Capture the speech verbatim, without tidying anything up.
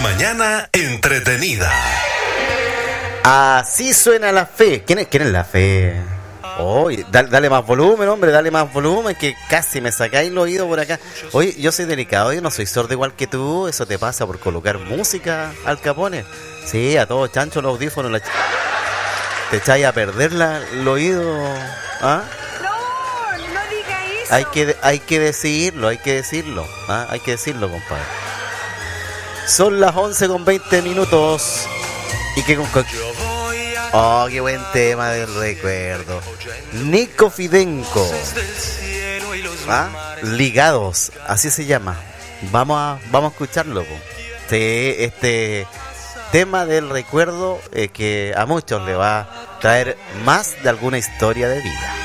mañana entretenida. Así suena la fe. ¿Quién es, quién es la fe? Oye, dale, dale más volumen, hombre, dale más volumen, que casi me sacáis el oído por acá. Oye, yo soy delicado, yo no soy sordo igual que tú. Eso te pasa por colocar música, Al Capone. Sí, a todos chanchos los audífonos, la ch... te echáis a perder la, el oído. ¿Ah? No, no diga eso. Hay que, hay que decirlo, hay que decirlo. ¿Ah? Hay que decirlo, compadre. Son las once con veinte minutos. Y que con... Oh, qué buen tema del recuerdo. Nico Fidenco. ¿Ah? Ligados, así se llama. Vamos a, vamos a escucharlo, po. Sí, este tema del recuerdo eh, que a muchos le va a traer más de alguna historia de vida.